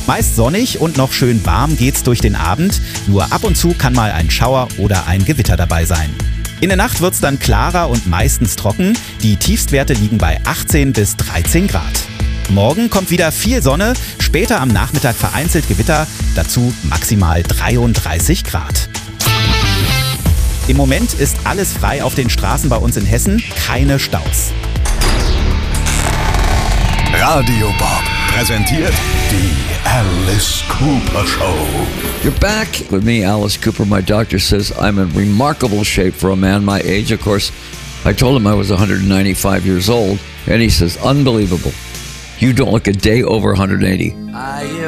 Meist sonnig und noch schön warm geht's durch den Abend. Nur ab und zu kann mal ein Schauer oder ein Gewitter dabei sein. In der Nacht wird's dann klarer und meistens trocken. Die Tiefstwerte liegen bei 18 bis 13 Grad. Morgen kommt wieder viel Sonne, später am Nachmittag vereinzelt Gewitter, dazu maximal 33 Grad. Im Moment ist alles frei auf den Straßen bei uns in Hessen, keine Staus. Radio Bob präsentiert die Alice Cooper Show. You're back with me, Alice Cooper. My doctor says I'm in remarkable shape for a man my age. Of course, I told him I was 195 years old, and he says, unbelievable. You don't look a day over 180.